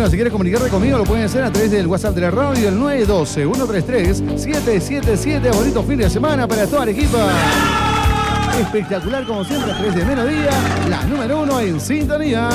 Bueno, si quieres comunicarte conmigo, lo pueden hacer a través del WhatsApp de la radio, el 912-133-777. Bonito fin de semana para toda la equipa. Espectacular como siempre, a 3 de mediodía, la número 1 en sintonía.